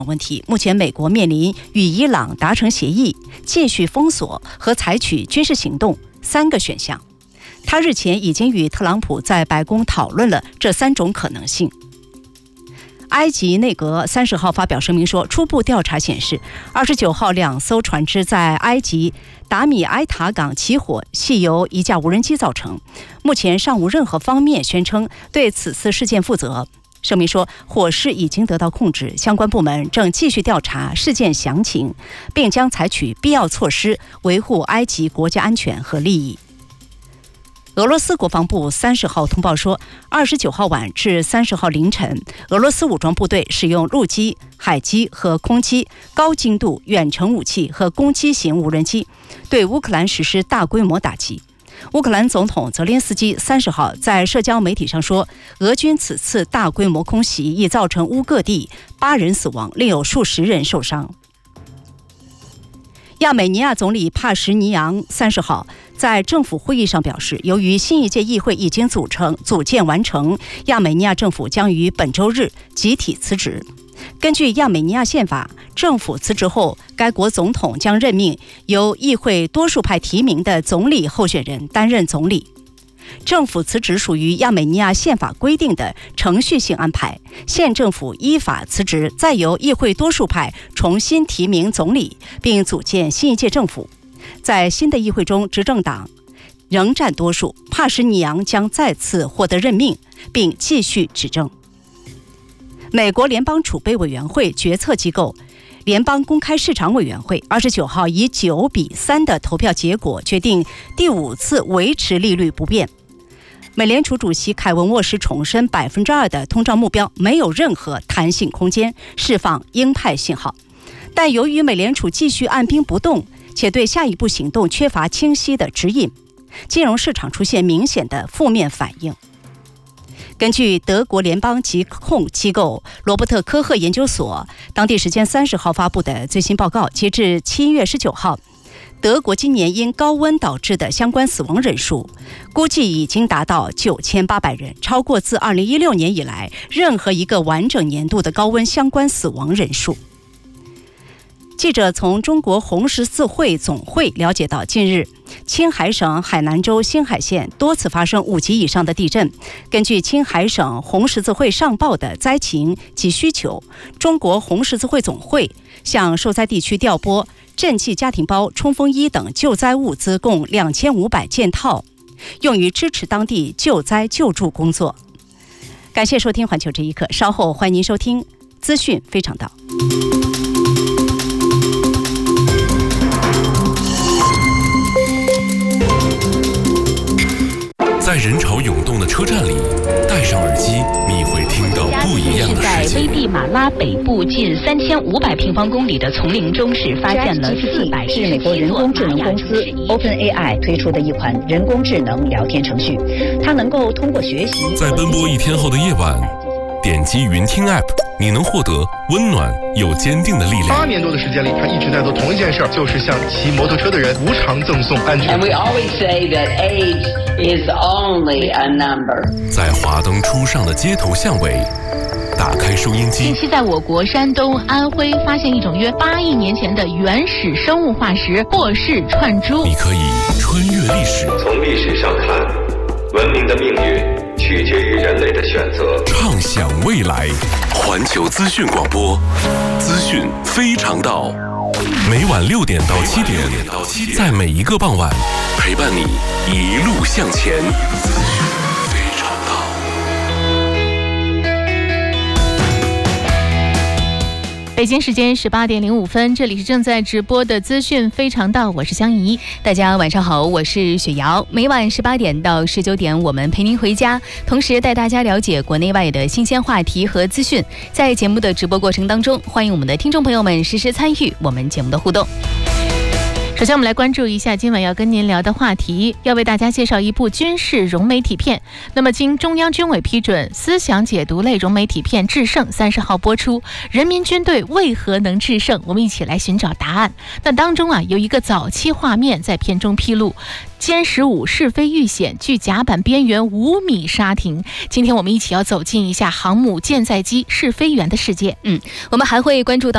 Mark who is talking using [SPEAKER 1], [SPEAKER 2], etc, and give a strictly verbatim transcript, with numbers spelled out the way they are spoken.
[SPEAKER 1] 问题，目前美国面临与伊朗达成协议、继续封锁和采取军事行动三个选项。他日前已经与特朗普在白宫讨论了这三种可能性。埃及内阁三十号发表声明说，初步调查显示，二十九号两艘船只在埃及达米埃塔港起火，系由一架无人机造成。目前尚无任何方面宣称对此次事件负责。声明说，火势已经得到控制，相关部门正继续调查事件详情，并将采取必要措施维护埃及国家安全和利益。俄罗斯国防部三十号通报说，二十九号晚至三十号凌晨，俄罗斯武装部队使用陆基、海基和空基高精度远程武器和攻击型无人机，对乌克兰实施大规模打击。乌克兰总统泽连斯基三十号在社交媒体上说，俄军此次大规模空袭已造成乌各地八人死亡，另有数十人受伤。亚美尼亚总理帕什尼扬三十号在政府会议上表示，由于新一届议会已经组成组建完成，亚美尼亚政府将于本周日集体辞职。根据亚美尼亚宪法，政府辞职后，该国总统将任命由议会多数派提名的总理候选人担任总理。政府辞职属于亚美尼亚宪法规定的程序性安排，县政府依法辞职，再由议会多数派重新提名总理，并组建新一届政府。在新的议会中，执政党仍占多数，帕什尼扬将再次获得任命，并继续执政。美国联邦储备委员会决策机构联邦公开市场委员会二十九号以九比三的投票结果决定第五次维持利率不变。美联储主席凯文沃什重申百分之二的通胀目标没有任何弹性空间，释放鹰派信号。但由于美联储继续按兵不动，且对下一步行动缺乏清晰的指引，金融市场出现明显的负面反应。根据德国联邦疾控机构罗伯特科赫研究所当地时间三十号发布的最新报告，截至七月十九号，德国今年因高温导致的相关死亡人数估计已经达到九千八百人，超过自二零一六年以来任何一个完整年度的高温相关死亡人数。记者从中国红十字会总会了解到，近日青海省海南州兴海县多次发生五级以上的地震。根据青海省红十字会上报的灾情及需求，中国红十字会总会向受灾地区调拨赈济家庭包、冲锋衣等救灾物资共两千五百件套，用于支持当地救灾救助工作。感谢收听环球这一刻，稍后欢迎您收听资讯非常道。
[SPEAKER 2] 在人潮涌动的车站里，戴上耳机，你会听到不一样的世界。
[SPEAKER 3] 在危地马拉北部近三千五百平方公里的丛林中，是发现了四百
[SPEAKER 4] 是美国人工智能公司 OpenAI 推出的一款人工智能聊天程序，它能够通过学习。
[SPEAKER 2] 在奔波一天后的夜晚，点击云听 App， 你能获得温暖又坚定的力量。
[SPEAKER 5] 八年多的时间里，他一直在做同一件事，就是向骑摩托车的人无偿赠送安全。
[SPEAKER 6] And we always say that age is only a number.
[SPEAKER 2] 在华灯初上的街头巷尾，打开收音机。
[SPEAKER 3] 近期在我国山东、安徽发现一种约八亿年前的原始生物化石霍氏串珠。
[SPEAKER 2] 你可以穿越历史，
[SPEAKER 7] 从历史上看，文明的命运取决于人类的选择。
[SPEAKER 2] 畅想未来，环球资讯广播，资讯非常道。每晚六点到七点，在每一个傍晚，陪伴你一路向前。资讯非常道。
[SPEAKER 3] 北京时间十八点零五分，这里是正在直播的资讯非常道，我是香怡。
[SPEAKER 8] 大家晚上好，我是雪瑶。每晚十八点到十九点，我们陪您回家，同时带大家了解国内外的新鲜话题和资讯。在节目的直播过程当中，欢迎我们的听众朋友们实时参与我们节目的互动。
[SPEAKER 3] 首先我们来关注一下今晚要跟您聊的话题，要为大家介绍一部军事融媒体片。那么经中央军委批准，思想解读类融媒体片《制胜》三十号播出，人民军队为何能制胜？我们一起来寻找答案。那当中啊有一个早期画面在片中披露，歼十五试飞遇险，距甲板边缘五米刹停。今天我们一起要走进一下航母舰载机试飞员的世界。
[SPEAKER 8] 嗯，我们还会关注到